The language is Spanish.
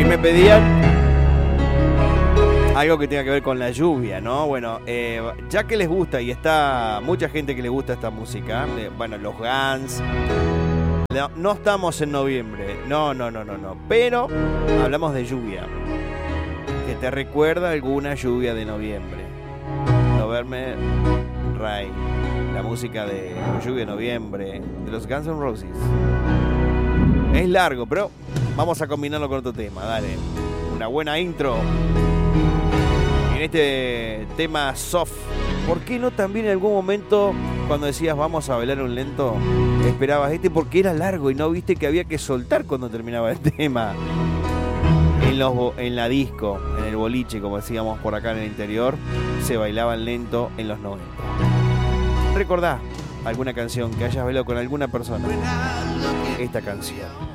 me pedían algo que tenga que ver con la lluvia, ¿no? Bueno, ya que les gusta y está mucha gente que le gusta esta música, bueno, los Guns. No estamos en noviembre, no, pero hablamos de lluvia, que te recuerda alguna lluvia de noviembre. November Rain, la música de lluvia de noviembre de los Guns N' Roses. Es largo, pero vamos a combinarlo con otro tema, dale. Una buena intro. En este tema soft, ¿por qué no también en algún momento cuando decías vamos a bailar un lento, esperabas porque era largo y no viste que había que soltar cuando terminaba el tema? En la disco, en el boliche, como decíamos por acá en el interior, se bailaban lento en los 90. ¿Recordás alguna canción que hayas bailado con alguna persona? Esta canción.